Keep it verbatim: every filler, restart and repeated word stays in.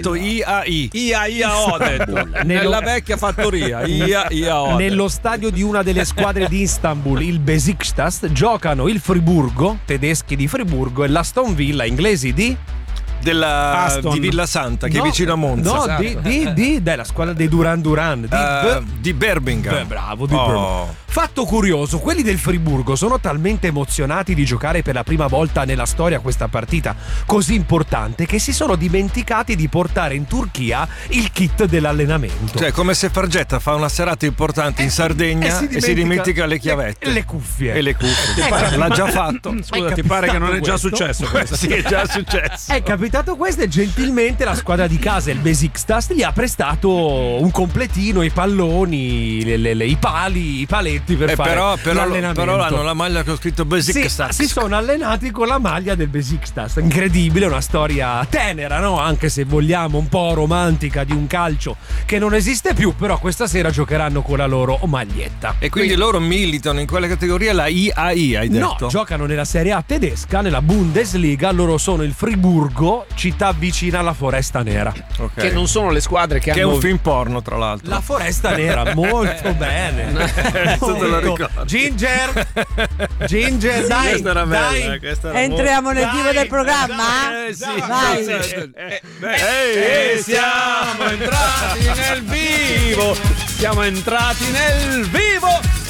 detto I A I. I A I ho detto. Nella vecchia fattoria. I A I ho. Nello stadio di una delle squadre di Istanbul, il Besiktas, giocano il Friburgo, tedeschi di Friburgo, e l'Aston Villa, inglesi di Della, Aston. di Villa Santa, che no, è vicino a Monza. No, Esatto. di, di, di dai, la squadra dei Duran Duran di, Uh, di Birmingham. Beh, bravo, di Oh. Birmingham. Fatto curioso, quelli del Friburgo sono talmente emozionati di giocare per la prima volta nella storia questa partita così importante che si sono dimenticati di portare in Turchia il kit dell'allenamento. Cioè, come se Fargetta fa una serata importante in Sardegna e si dimentica, e si dimentica le chiavette e le cuffie. E le cuffie. Ecco. L'ha già fatto. Scusa, ti pare che non è già questo? successo questo? Sì, è già successo. È capitato questo e gentilmente la squadra di casa, il Besiktas, gli ha prestato un completino, i palloni, le, le, le, i pali, i paletti per Eh, fare però, però, l'allenamento. però hanno la maglia che ho scritto Sì, Besiktas. si sono allenati con la maglia del Besiktas. Incredibile, una storia tenera, no? Anche se vogliamo un po' romantica, di un calcio che non esiste più, però questa sera giocheranno con la loro maglietta. E quindi loro militano in quella categoria, la I A I, hai detto? No, giocano nella Serie A tedesca, nella Bundesliga. Loro sono il Friburgo, città vicina alla Foresta Nera. Okay. Che non sono le squadre che, che hanno è un film porno, tra l'altro. La Foresta Nera, molto bene. Questo te lo Molto. ricordo. Ginger, Ginger, dai, Questa era bella, dai. questa era Entriamo nel Dai, vivo del programma? molto- Eh, sì, Vai. sì, sì. Eh, E siamo entrati nel vivo. Siamo entrati nel vivo